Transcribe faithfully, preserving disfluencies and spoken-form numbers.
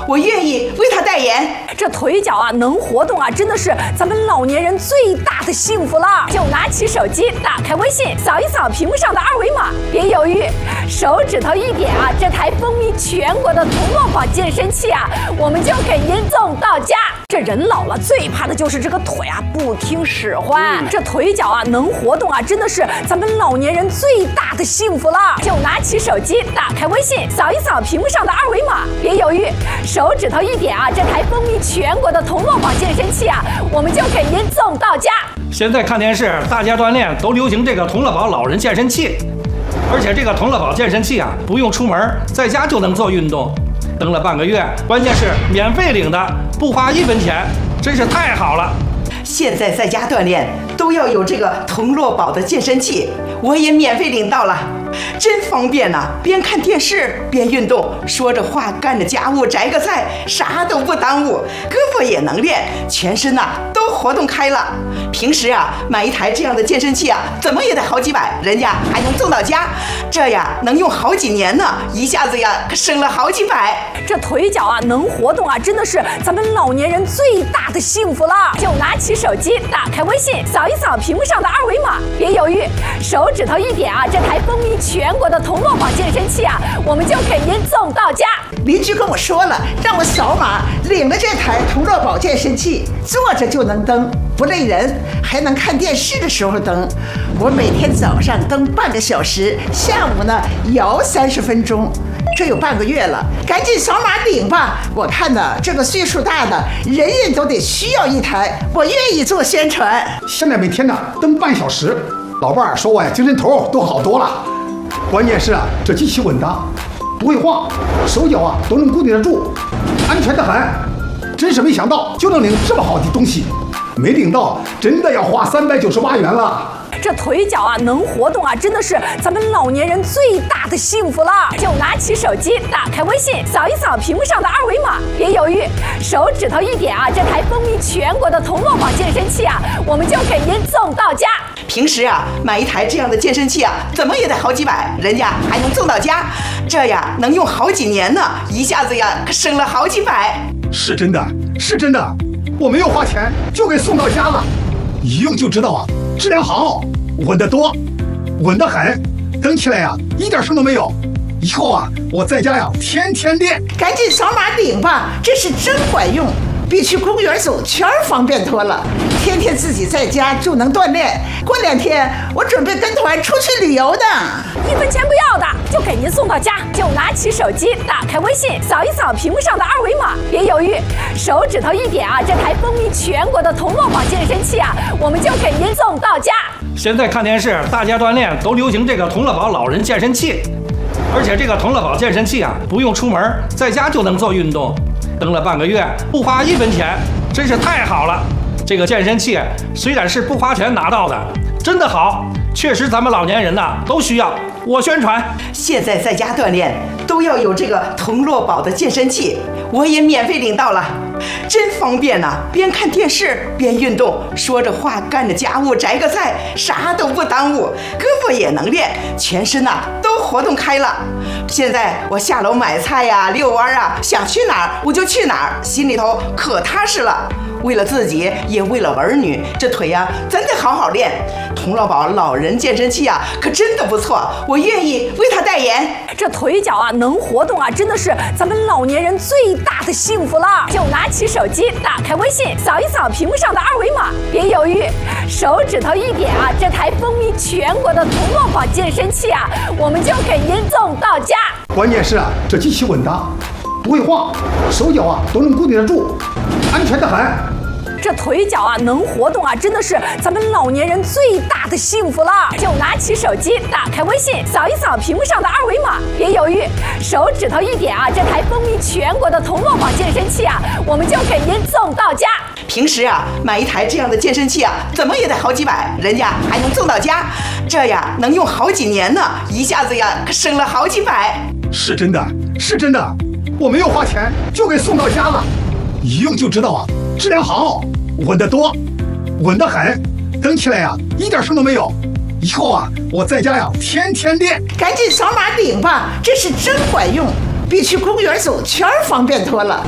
我愿意为他代言。 这腿脚啊能活动啊，真的是咱们老年人最大的幸福了。就拿起手机，打开微信，扫一扫屏幕上的二维码，别犹豫，手指头一点啊，这台风靡全国的童乐宝健身器啊，我们就给您送到家。这人老了最怕的就是这个腿啊不听使唤，嗯、这腿脚啊能活动啊，真的是咱们老年人最大的幸福了。就拿起手机，打开微信，扫一扫屏幕上的二维码，别犹豫，手指头一点啊，这台风靡全国的童乐宝健身器啊，我们就给您送到家。 现在看电视，大家锻炼都流行这个童乐宝老人健身器，而且这个童乐宝健身器啊，不用出门，在家就能做运动。登了半个月，关键是免费领的，不花一分钱，真是太好了。 现在在家锻炼都要有这个童乐宝的健身器，我也免费领到了，真方便呐、啊！边看电视边运动，说着话干着家务，摘个菜，啥都不耽误，胳膊也能练，全身呐、啊、都活动开了。平时啊买一台这样的健身器啊，怎么也得好几百，人家还能送到家，这呀能用好几年呢，一下子呀可省了好几百。 这腿脚啊能活动啊，真的是咱们老年人最大的幸福了。就拿起手机，打开微信，扫一扫屏幕上的二维码，别犹豫，手指头一点啊，这台风靡全国的童乐宝健身器啊，我们就给您送到家。 邻居跟我说了，让我扫码领了这台童乐宝健身器，坐着就能蹬，不累人，还能看电视的时候蹬。我每天早上蹬半个小时，下午呢摇三十分钟。这有半个月了，赶紧扫码领吧！我看呢，这个岁数大的人人都得需要一台，我愿意做宣传。 现在每天呢蹬半小时，老伴儿说我呀精神头都好多了。关键是啊，这机器稳当，不会晃，手脚啊都能固定得住，安全得很。真是没想到就能领这么好的东西，没领到真的要花三百九十八元了。 这腿脚啊能活动啊，真的是咱们老年人最大的幸福了。就拿起手机，打开微信，扫一扫屏幕上的二维码，别犹豫，手指头一点啊，这台风靡全国的童乐宝健身器啊，我们就给您送到家。 平时啊买一台这样的健身器啊，怎么也得好几百，人家还能送到家，这呀能用好几年呢，一下子呀可省了好几百。 是真的，是真的，我没有花钱就给送到家了，一用就知道啊，质量好，稳得多，稳得很，蹬起来呀、啊、一点声都没有。以后啊我在家呀天天练。 赶紧扫码领吧，这是真管用，比去公园走圈方便多了。天天自己在家就能锻炼，过两天我准备跟团出去旅游呢。 一分钱不要的，就给您送到家。就拿起手机，打开微信，扫一扫屏幕上的二维码，别犹豫，手指头一点啊，这台风靡全国的童乐宝健身器啊，我们就给您送到家。 现在看电视，大家锻炼都流行这个童乐宝老人健身器，而且这个童乐宝健身器啊，不用出门，在家就能做运动。登了半个月，不花一分钱，真是太好了。这个健身器虽然是不花钱拿到的，真的好，确实咱们老年人呐都需要。我宣传， 现在在家锻炼都要有这个童乐宝的健身器，我也免费领到了，真方便呐、啊！边看电视边运动，说着话干着家务，摘个菜，啥都不耽误，胳膊也能练，全身呐、啊、都活动开了。现在我下楼买菜呀、啊、遛弯啊，想去哪儿我就去哪儿，心里头可踏实了。为了自己，也为了儿女，这腿呀、啊、真得好好练。童乐宝老人健身器啊，可真的不错，我愿意为他代言。 这腿脚啊能活动啊，真的是咱们老年人最大的幸福了。就拿起手机，打开微信，扫一扫屏幕上的二维码，别犹豫，手指头一点啊，这台风靡全国的童乐宝健身器啊，我们就给您送到家。 关键是啊，这机器稳当，不会晃，手脚啊都能固定得住，安全得很。 这腿脚啊能活动啊，真的是咱们老年人最大的幸福了。就拿起手机，打开微信，扫一扫屏幕上的二维码，别犹豫，手指头一点啊，这台风靡全国的童乐宝健身器啊，我们就给您送到家。 平时啊买一台这样的健身器啊，怎么也得好几百，人家还能送到家，这呀能用好几年呢，一下子呀可省了好几百。 是真的，是真的，我没有花钱就给送到家了，一用就知道啊，质量好，稳得多，稳得很，蹬起来呀、啊、一点声都没有。以后啊我在家呀天天练。 赶紧扫码领吧，这是真管用，比去公园走圈方便多了。